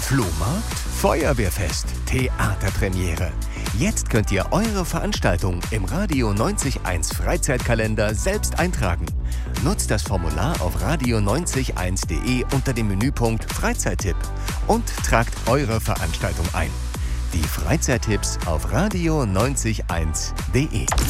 Flohmarkt, Feuerwehrfest, Theaterpremiere. Jetzt könnt ihr eure Veranstaltung im Radio 90.1 Freizeitkalender selbst eintragen. Nutzt das Formular auf radio901.de unter dem Menüpunkt Freizeittipp und tragt eure Veranstaltung ein. Die Freizeittipps auf radio901.de.